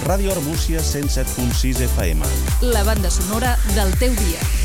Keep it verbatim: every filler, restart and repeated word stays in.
Ràdio Arbúcies cent set punt sis F M. La banda sonora del teu dia.